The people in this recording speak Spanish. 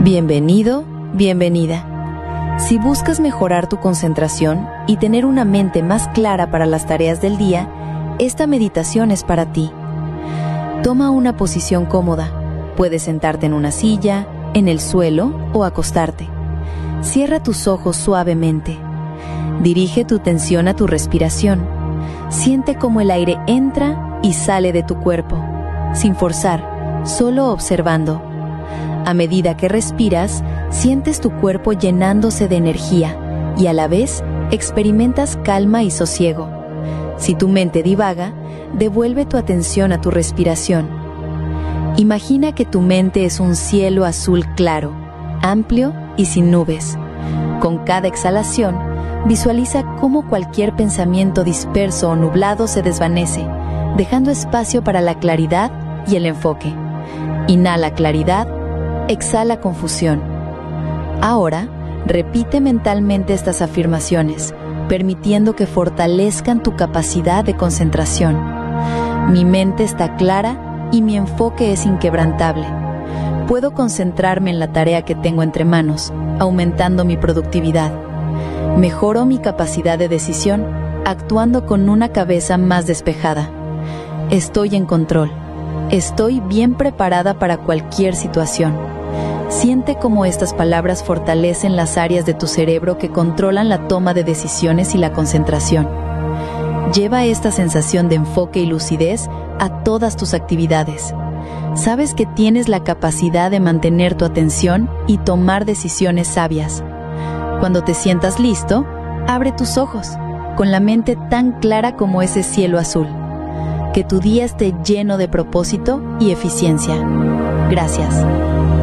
Bienvenido, bienvenida. Si buscas mejorar tu concentración y tener una mente más clara para las tareas del día, esta meditación es para ti. Toma una posición cómoda. Puedes sentarte en una silla, en el suelo o acostarte. Cierra tus ojos suavemente. Dirige tu atención a tu respiración. Siente cómo el aire entra y sale de tu cuerpo, sin forzar, solo observando. A medida que respiras, sientes tu cuerpo llenándose de energía y a la vez experimentas calma y sosiego. Si tu mente divaga, devuelve tu atención a tu respiración. Imagina que tu mente es un cielo azul claro, amplio y sin nubes. Con cada exhalación, visualiza cómo cualquier pensamiento disperso o nublado se desvanece, dejando espacio para la claridad y el enfoque. Inhala claridad, exhala confusión. Ahora, repite mentalmente estas afirmaciones, permitiendo que fortalezcan tu capacidad de concentración. Mi mente está clara y mi enfoque es inquebrantable. Puedo concentrarme en la tarea que tengo entre manos, aumentando mi productividad. Mejoro mi capacidad de decisión, actuando con una cabeza más despejada. Estoy en control. Estoy bien preparada para cualquier situación. Siente cómo estas palabras fortalecen las áreas de tu cerebro que controlan la toma de decisiones y la concentración. Lleva esta sensación de enfoque y lucidez a todas tus actividades. Sabes que tienes la capacidad de mantener tu atención y tomar decisiones sabias. Cuando te sientas listo, abre tus ojos, con la mente tan clara como ese cielo azul. Que tu día esté lleno de propósito y eficiencia. Gracias.